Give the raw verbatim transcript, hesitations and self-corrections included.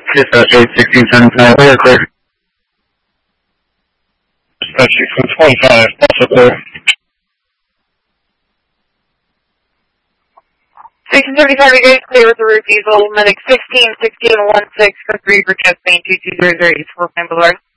Dispatch eight sixteen seventy-five, clear, clear. Dispatch six one twenty-five, also clear. sixteen seventy-five, you guys clear with the refusal. Medic sixteen sixteen one six for three for chest pain two two zero zero East four Boulevard.